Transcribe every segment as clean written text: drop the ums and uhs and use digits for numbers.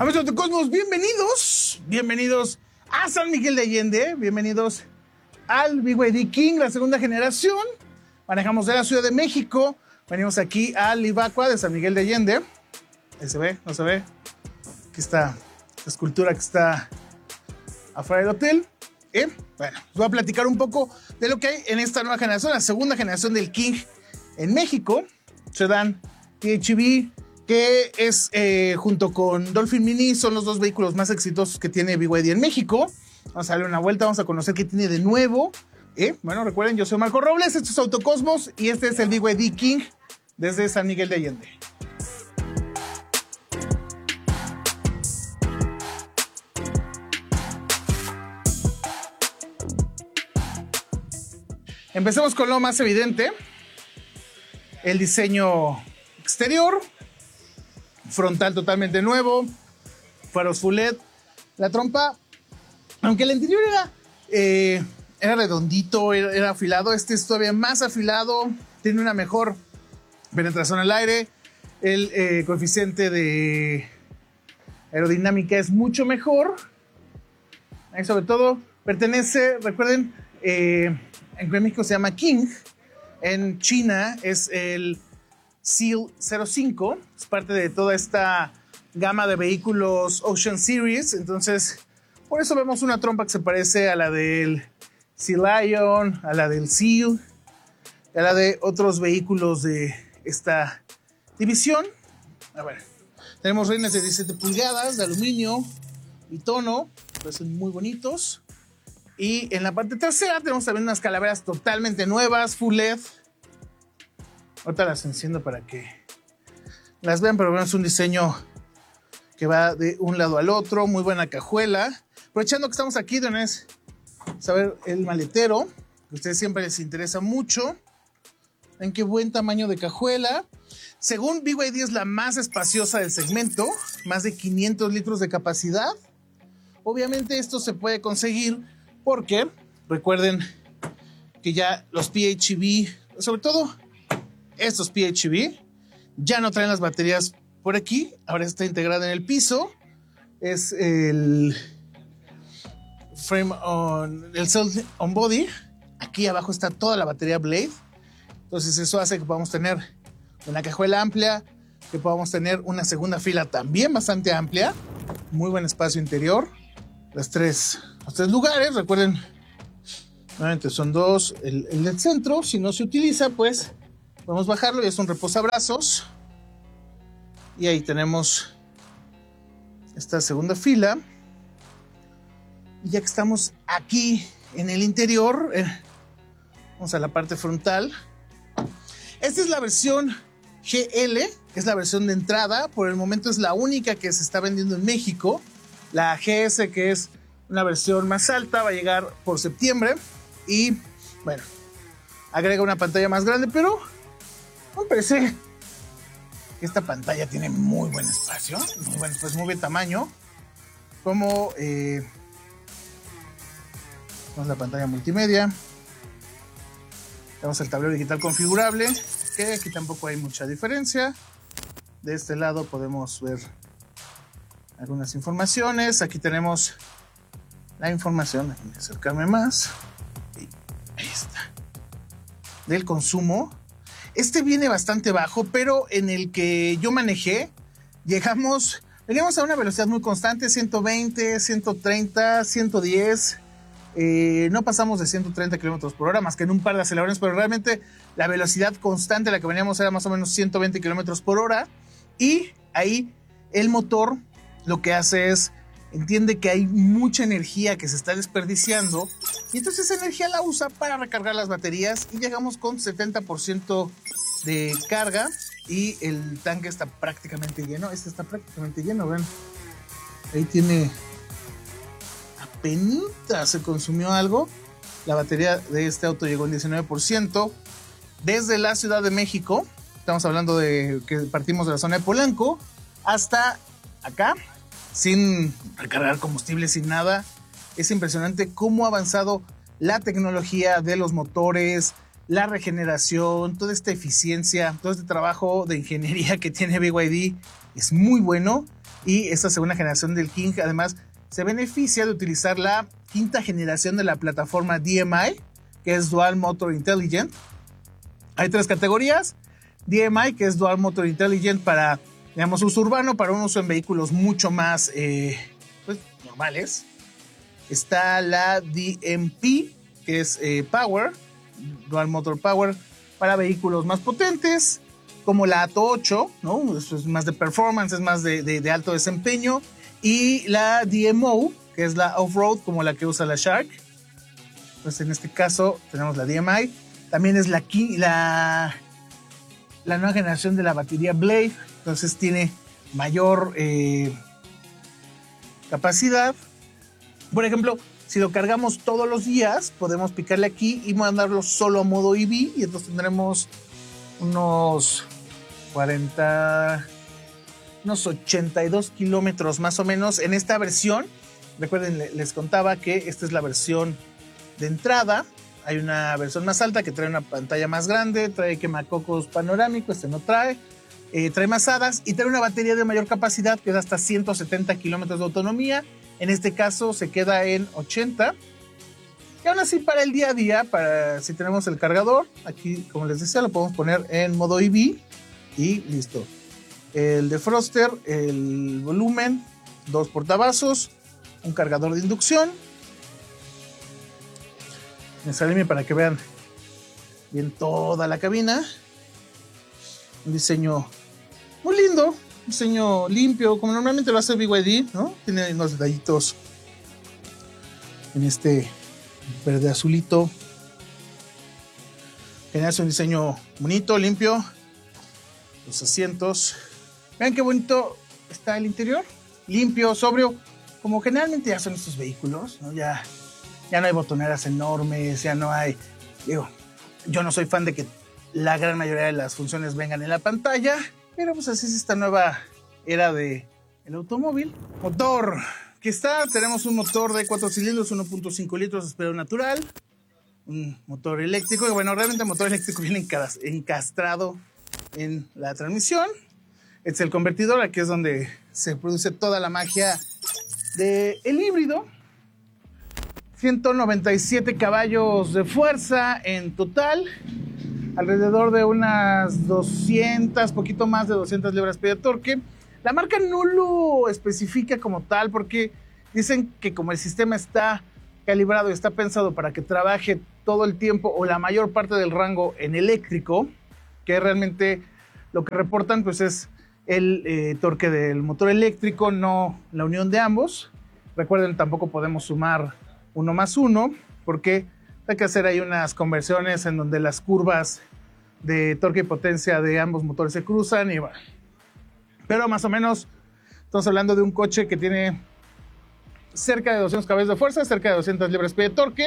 Amigos de Cosmos, bienvenidos a San Miguel de Allende, bienvenidos al BYD King, la segunda generación. Manejamos de la Ciudad de México, venimos aquí al Ibaqua de San Miguel de Allende. Ahí se ve, no se ve. Aquí está la escultura que está afuera del hotel. Bueno, os voy a platicar un poco de lo que hay en esta nueva generación, la segunda generación del King en México. Sedán PHEV, que es junto con Dolphin Mini, son los dos vehículos más exitosos que tiene BYD en México. Vamos a darle una vuelta, vamos a conocer qué tiene de nuevo. Bueno, recuerden, yo soy Marco Robles, esto es Autocosmos y este es el BYD King desde San Miguel de Allende. Empecemos con lo más evidente, el diseño exterior, frontal totalmente nuevo, faros full LED, la trompa, aunque el interior era redondito, era afilado, este es todavía más afilado, tiene una mejor penetración al aire, el coeficiente de aerodinámica es mucho mejor, y sobre todo pertenece, recuerden, en México se llama King, en China es el Seal 05, es parte de toda esta gama de vehículos Ocean Series, entonces por eso vemos una trompa que se parece a la del Sea Lion, a la del Seal, a la de otros vehículos de esta división. A ver, tenemos rines de 17 pulgadas de aluminio y tono, parecen muy bonitos. Y en la parte trasera tenemos también unas calaveras totalmente nuevas, full LED. Ahorita las enciendo para que las vean, pero bueno, es un diseño que va de un lado al otro, muy buena cajuela. Aprovechando que estamos aquí, Donés, saber el maletero, que a ustedes siempre les interesa mucho. Ven qué buen tamaño de cajuela. Según BYD es la más espaciosa del segmento, más de 500 litros de capacidad. Obviamente esto se puede conseguir porque recuerden que ya los PHEV, sobre todo estos PHEV, ya no traen las baterías por aquí, ahora está integrada en el piso, es el frame on, el cell on body, aquí abajo está toda la batería Blade, entonces eso hace que podamos tener una cajuela amplia, que podamos tener una segunda fila también bastante amplia, muy buen espacio interior, los tres lugares, recuerden, nuevamente son dos, el del centro, si no se utiliza, pues podemos bajarlo y es un reposabrazos. Y ahí tenemos esta segunda fila. Y ya que estamos aquí en el interior, vamos a la parte frontal. Esta es la versión GL, es la versión de entrada, por el momento es la única que se está vendiendo en México. La GS, que es una versión más alta, va a llegar por septiembre. Y bueno, agrega una pantalla más grande, pero me parece que esta pantalla tiene muy buen espacio, muy buen tamaño. Como tenemos la pantalla multimedia, tenemos el tablero digital configurable, que aquí tampoco hay mucha diferencia. De este lado podemos ver algunas informaciones. Aquí tenemos la información, déjenme acercarme más. Y ahí está. Del consumo. Este viene bastante bajo, pero en el que yo manejé, veníamos a una velocidad muy constante, 120, 130, 110. No pasamos de 130 kilómetros por hora, más que en un par de acelerones, pero realmente la velocidad constante a la que veníamos era más o menos 120 kilómetros por hora. Y ahí el motor lo que hace es, entiende que hay mucha energía que se está desperdiciando y entonces esa energía la usa para recargar las baterías y llegamos con 70% de carga y el tanque está prácticamente lleno. Este está prácticamente lleno, ven. Ahí tiene apenita se consumió algo. La batería de este auto llegó en 19%. Desde la Ciudad de México, estamos hablando de que partimos de la zona de Polanco hasta acá, sin recargar combustible, sin nada. Es impresionante cómo ha avanzado la tecnología de los motores, la regeneración, toda esta eficiencia, todo este trabajo de ingeniería que tiene BYD es muy bueno. Y esta segunda generación del King además se beneficia de utilizar la quinta generación de la plataforma DMI, que es Dual Motor Intelligent. Hay 3 categorías. DMI, que es Dual Motor Intelligent para, digamos, uso urbano, para un uso en vehículos mucho más pues, normales. Está la DMP, que es Power, Dual Motor Power, para vehículos más potentes, como la Atto 8, ¿no? Eso es más de performance, es más de alto desempeño. Y la DMO, que es la Off-Road, como la que usa la Shark. Pues en este caso tenemos la DMI. También es la nueva generación de la batería Blade. Entonces tiene mayor capacidad. Por ejemplo, si lo cargamos todos los días, podemos picarle aquí y mandarlo solo a modo EV. Y entonces tendremos unos 82 kilómetros más o menos en esta versión. Recuerden, les contaba que esta es la versión de entrada. Hay una versión más alta que trae una pantalla más grande, trae quemacocos panorámico, este no trae. Trae más hadas y trae una batería de mayor capacidad que da hasta 170 kilómetros de autonomía. En este caso se queda en 80. Y aún así para el día a día, si tenemos el cargador, aquí como les decía lo podemos poner en modo EV y listo. El defroster, el volumen, 2 portavasos, un cargador de inducción. Me sale para que vean bien toda la cabina. Un diseño muy lindo, un diseño limpio, como normalmente lo hace BYD, ¿no? Tiene unos detallitos en este verde azulito. Es un diseño bonito, limpio. Los asientos. Vean qué bonito está el interior. Limpio, sobrio. Como generalmente ya son estos vehículos, ¿no? Ya no hay botoneras enormes, ya no hay... Digo, yo no soy fan de que la gran mayoría de las funciones vengan en la pantalla, pero pues así es esta nueva era del automóvil. Motor. Aquí está, tenemos un motor de 4 cilindros, 1.5 litros, espero natural. Un motor eléctrico, y bueno, realmente el motor eléctrico viene encastrado en la transmisión. Este es el convertidor, aquí es donde se produce toda la magia del híbrido. 197 caballos de fuerza en total, alrededor de unas 200, poquito más de 200 libras-pie de torque. La marca no lo especifica como tal porque dicen que como el sistema está calibrado y está pensado para que trabaje todo el tiempo o la mayor parte del rango en eléctrico, que realmente lo que reportan pues es el torque del motor eléctrico, no la unión de ambos. Recuerden, tampoco podemos sumar 1 más 1 porque hay que hacer ahí unas conversiones en donde las curvas de torque y potencia de ambos motores se cruzan y bueno. Pero más o menos estamos hablando de un coche que tiene cerca de 200 caballos de fuerza, cerca de 200 libras-pie de torque,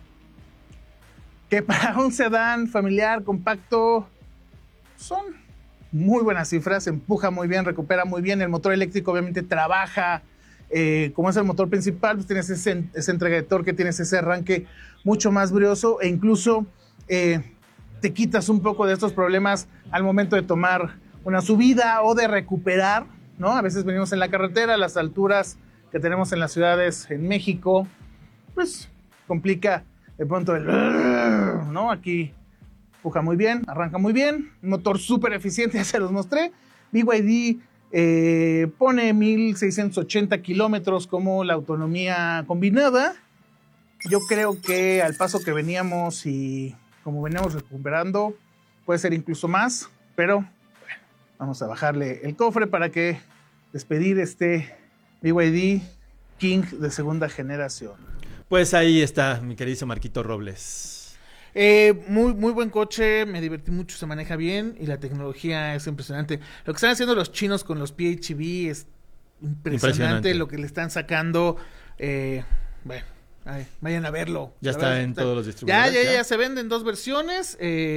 que para un sedán familiar compacto son muy buenas cifras, empuja muy bien, recupera muy bien. El motor eléctrico obviamente trabaja, como es el motor principal, pues tienes esa entrega de torque, tienes ese arranque mucho más brioso e incluso te quitas un poco de estos problemas al momento de tomar una subida o de recuperar, ¿no? A veces venimos en la carretera, a las alturas que tenemos en las ciudades en México, pues complica de pronto el... ¿no? Aquí empuja muy bien, arranca muy bien, un motor súper eficiente, ya se los mostré. BYD pone 1680 kilómetros como la autonomía combinada. Yo creo que al paso que veníamos y como veníamos recuperando, puede ser incluso más, pero bueno, vamos a bajarle el cofre para que despedir este BYD King de segunda generación. Pues ahí está, mi querido Marquito Robles. Muy buen coche, me divertí mucho, se maneja bien y la tecnología es impresionante. Lo que están haciendo los chinos con los PHEV es impresionante. Lo que le están sacando. Bueno, vayan a verlo. Ya está en todos los distribuidores. Ya se venden 2 versiones,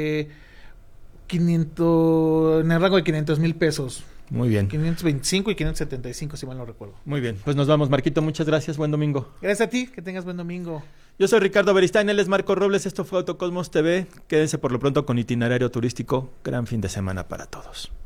500 en el rango de 500,000 pesos. Muy bien. 525 y 575, si mal no recuerdo. Muy bien, pues nos vamos, Marquito, muchas gracias, buen domingo. Gracias a ti, que tengas buen domingo. Yo soy Ricardo Beristain, él es Marco Robles, esto fue Autocosmos TV. Quédense por lo pronto con Itinerario Turístico. Gran fin de semana para todos.